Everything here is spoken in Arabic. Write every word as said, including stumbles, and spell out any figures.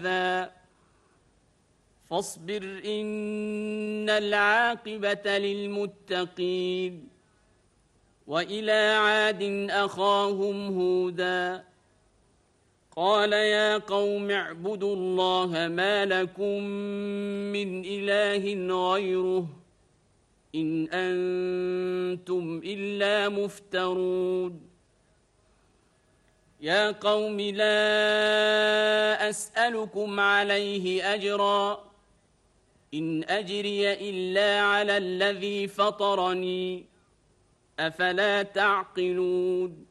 ذا فاصبر إن العاقبة للمتقين وإلى عاد أخاهم هودا قال يا قوم اعبدوا الله ما لكم من إله غيره إن أنتم إلا مفترون يا قوم لا أسألكم عليه أجرا إن أجري إلا على الذي فطرني أفلا تعقلون